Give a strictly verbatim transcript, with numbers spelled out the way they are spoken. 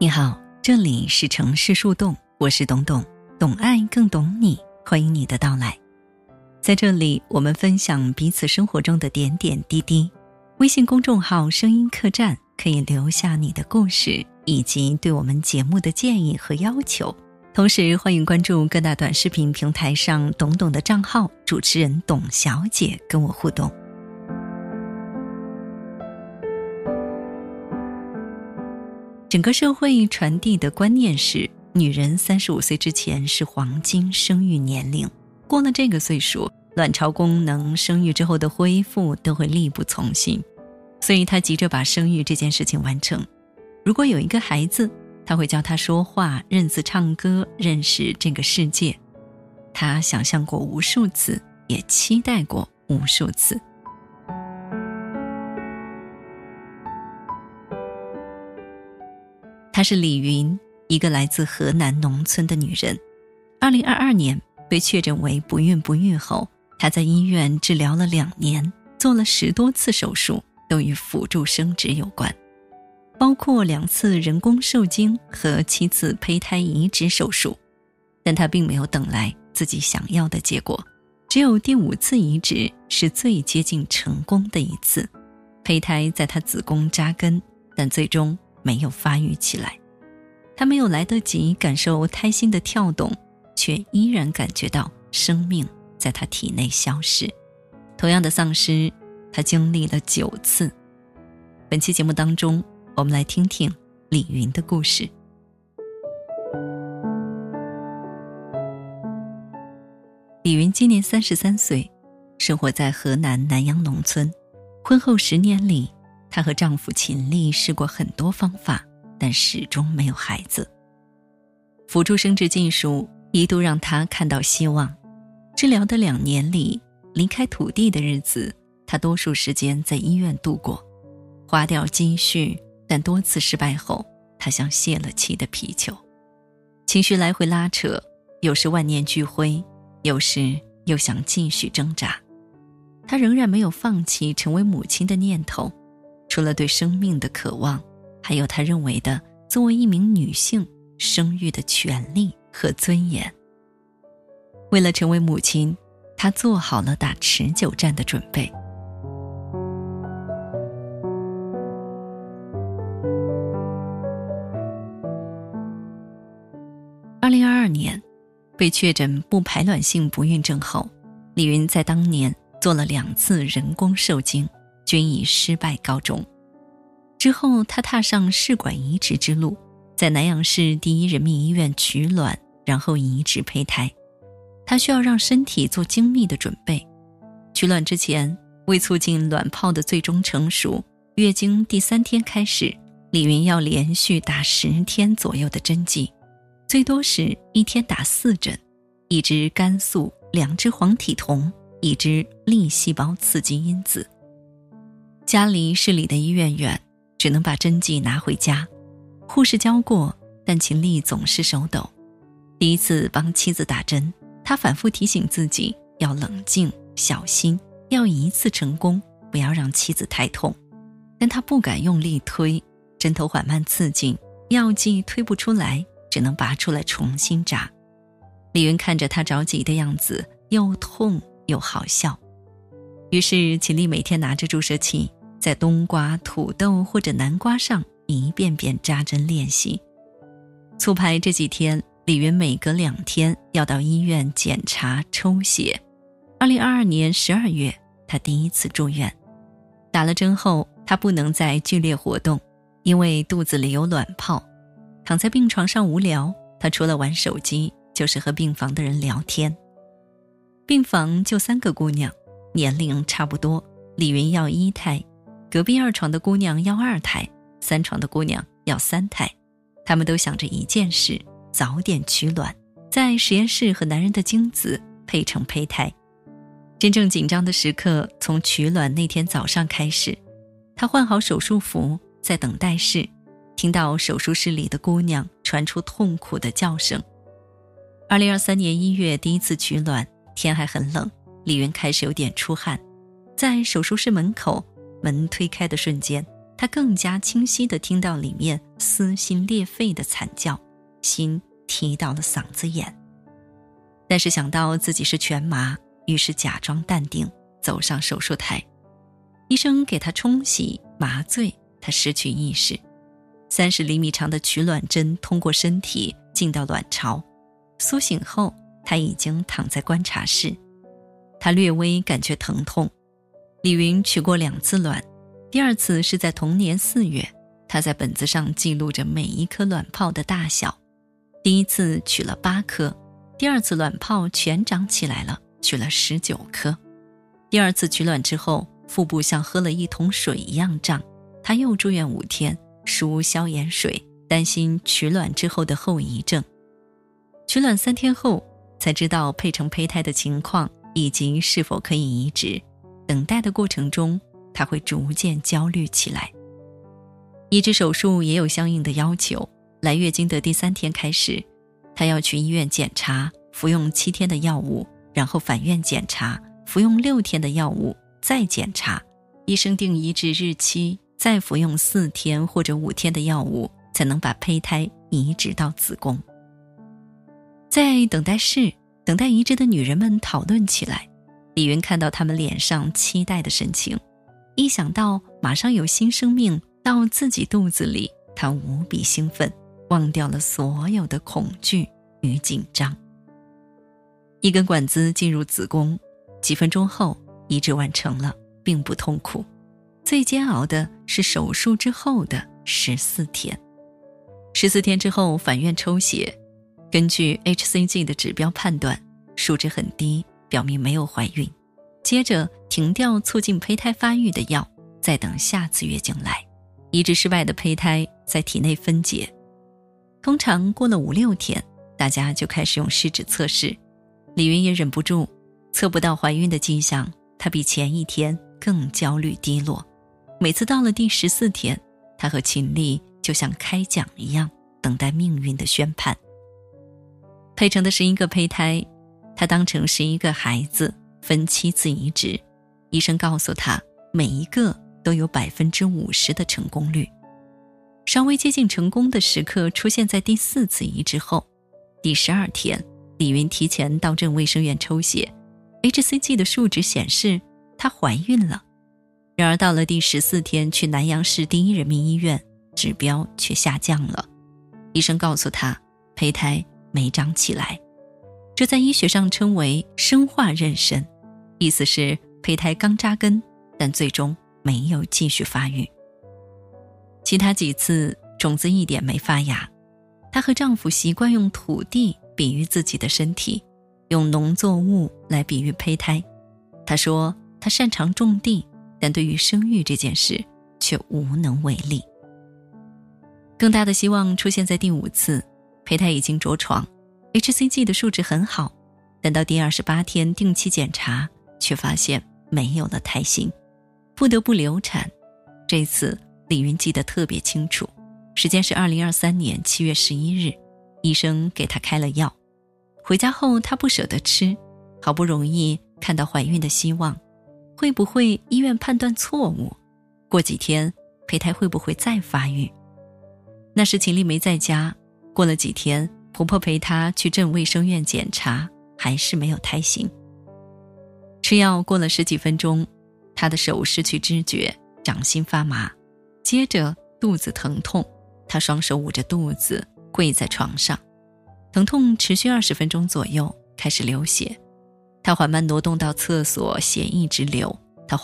你好，这里是城市树洞，我是董董，懂爱更懂你，欢迎你的到来。在这里，我们分享彼此生活中的点点滴滴。微信公众号声音客栈可以留下你的故事以及对我们节目的建议和要求。同时欢迎关注各大短视频平台上董董的账号，主持人董小姐跟我互动。整个社会传递的观念是，女人三十五岁之前是黄金生育年龄，过了这个岁数，卵巢功能生育之后的恢复都会力不从心，所以她急着把生育这件事情完成。如果有一个孩子，她会教他说话、认字、唱歌，认识这个世界。她想象过无数次，也期待过无数次。她是李云，一个来自河南农村的女人。二零二二年被确诊为不孕不育后，她在医院治疗了两年，做了十多次手术，都与辅助生殖有关，包括两次人工受精和七次胚胎移植手术。但她并没有等来自己想要的结果，只有第五次移植是最接近成功的一次。胚胎在她子宫扎根，但最终没有发育起来。她没有来得及感受胎心的跳动，却依然感觉到生命在她体内消失。同样的丧失，她经历了九次。本期节目当中，我们来听听李云的故事。李云今年三十三岁，生活在河南南阳农村。婚后十年里，她和丈夫秦力试过很多方法，但始终没有孩子。辅助生殖技术一度让她看到希望。治疗的两年里，离开土地的日子，她多数时间在医院度过，花掉积蓄，但多次失败后，她像泄了气的皮球，情绪来回拉扯，有时万念俱灰，有时又想继续挣扎。她仍然没有放弃成为母亲的念头，除了对生命的渴望，还有她认为的作为一名女性生育的权利和尊严。为了成为母亲，她做好了打持久战的准备。二零二二年被确诊不排卵性不孕症后，李云在当年做了两次人工受精，均以失败告终。之后她踏上试管移植之路，在南阳市第一人民医院取卵，然后移植胚胎。她需要让身体做精密的准备。取卵之前，为促进卵泡的最终成熟，月经第三天开始，李云要连续打十天左右的针剂，最多是一天打四针，一支肝素，两支黄体酮，一支粒细胞刺激因子。家离市里的医院远，只能把针剂拿回家。护士教过，但秦力总是手抖。第一次帮妻子打针，他反复提醒自己要冷静小心，要一次成功，不要让妻子太痛。但他不敢用力推，针头缓慢刺进，药剂推不出来，只能拔出来重新扎。李云看着他着急的样子，又痛又好笑。于是秦力每天拿着注射器，在冬瓜、土豆或者南瓜上一遍遍扎针练习。促排这几天，李云每隔两天要到医院检查抽血。二零二二年十二月，他第一次住院。打了针后，他不能再剧烈活动，因为肚子里有卵泡。躺在病床上无聊，他除了玩手机，就是和病房的人聊天。病房就三个姑娘，年龄差不多。李云要一胎，隔壁二床的姑娘要二胎，三床的姑娘要三胎。她们都想着一件事，早点取卵，在实验室和男人的精子配成胚胎。真正紧张的时刻从取卵那天早上开始。她换好手术服，在等待室听到手术室里的姑娘传出痛苦的叫声。二零二三年一月第一次取卵，天还很冷，李云开始有点出汗。在手术室门口，门推开的瞬间， 她更加清晰地听到里面撕心裂肺的惨叫，心提到了嗓子眼。但是想到自己是全麻，于是假装淡定走上手术台。医生给她冲洗麻醉，她失去意识。三十厘米长的取卵针通过身体进到卵巢，苏醒后她已经躺在观察室。她略微感觉疼痛。李云取过两次卵，第二次是在同年四月，她在本子上记录着每一颗卵泡的大小。第一次取了八颗，第二次卵泡全长起来了，取了十九颗。第二次取卵之后，腹部像喝了一桶水一样胀，她又住院五天，输消炎水，担心取卵之后的后遗症。取卵三天后，才知道配成胚胎的情况以及是否可以移植。等待的过程中，她会逐渐焦虑起来。移植手术也有相应的要求，来月经的第三天开始，她要去医院检查，服用七天的药物，然后返院检查，服用六天的药物，再检查，医生定移植日期，再服用四天或者五天的药物，才能把胚胎移植到子宫。在等待室，等待移植的女人们讨论起来。李云看到她们脸上期待的神情，一想到马上有新生命到自己肚子里，她无比兴奋，忘掉了所有的恐惧与紧张。一根管子进入子宫，几分钟后移植完成了，并不痛苦。最煎熬的是手术之后的十四天。十四天之后返院抽血，根据 H C G 的指标判断，数值很低，表明没有怀孕。接着停掉促进胚胎发育的药，再等下次月经来。移植失败的胚胎在体内分解。通常过了五六天，大家就开始用试纸测试。李云也忍不住，测不到怀孕的迹象，她比前一天更焦虑低落。每次到了第十四天，她和秦丽就像开奖一样，等待命运的宣判。配成的十一个胚胎，她当成十一个孩子，分七次移植。医生告诉她，每一个都有 百分之五十 的成功率。稍微接近成功的时刻出现在第四次移植后。第十二天，李云提前到镇卫生院抽血， H C G 的数值显示她怀孕了。然而到了第十四天去南阳市第一人民医院，指标却下降了。医生告诉她，胚胎没长起来，这在医学上称为生化妊娠，意思是胚胎刚扎根，但最终没有继续发育。其他几次种子一点没发芽。她和丈夫习惯用土地比喻自己的身体，用农作物来比喻胚胎。她说她擅长种地，但对于生育这件事却无能为力。更大的希望出现在第五次，胚胎已经着床， H C G 的数值很好，但到第二十八天定期检查，却发现没有了胎心，不得不流产。这次李云记得特别清楚，时间是二零二三年七月十一日，医生给她开了药。回家后她不舍得吃，好不容易看到怀孕的希望，会不会医院判断错误？过几天胚胎会不会再发育？那时秦丽没在家，过了几天婆婆陪她去镇卫生院检查，还是没有胎心。吃药过了十几分钟，她的手失去知觉，掌心发麻，接着肚子疼痛，她双手捂着肚子跪在床上，疼痛持续二十分钟左右，开始流血。她缓慢挪动到厕所，血一直流，